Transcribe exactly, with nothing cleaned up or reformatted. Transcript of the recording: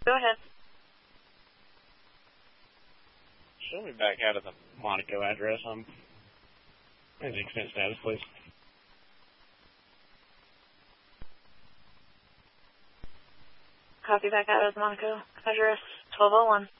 Go ahead. Show me back out of the Monaco address. Um, and the expense status, please. Copy back out of Monaco address twelve oh one.